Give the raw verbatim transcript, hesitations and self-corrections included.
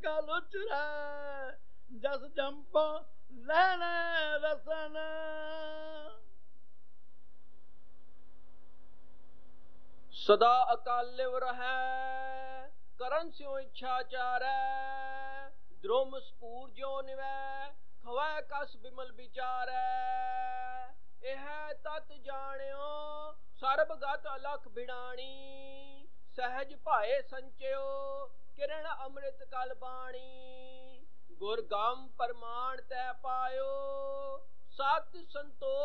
ਕਲ ਉਚਰੈ ਜਸ ਜੰਪੋ ਲੈਣੇ ਰਸਨ। ਸਦਾ ਅਕਾਲਿਵ ਰਹੈ ਕਰਨ ਸਿਉ ਇੱਛਾ ਚਾਰੈ। ਦ੍ਰੁਮ ਸਪੂਰ ਜਿਉ ਨਿਵੈ ਖਵੈ ਕਸ ਬਿਮਲ ਵਿਚਾਰੈ। ਇਹ ਤਤ ਜਾਣਿਓ ਸਰਬ ਗਤ ਅਲਖ ਬਿੜਾਣੀ। ਸਹਿਜ ਭਾਏ ਸੰਚਿਓ ਕਿਰਣ ਅੰਮ੍ਰਿਤ ਕਲ ਬਾਣੀ। ਗੁਰ ਗਮ ਪ੍ਰਮਾਣ ਤੈ ਪਾਇਓ ਸਤ ਸੰਤੋਖ